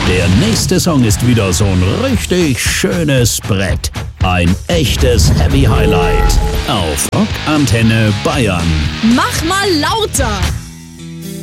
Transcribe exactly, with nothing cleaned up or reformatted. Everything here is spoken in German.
Der nächste Song ist wieder so ein richtig schönes Brett. Ein echtes Heavy Highlight auf Rock Antenne Bayern. Mach mal lauter!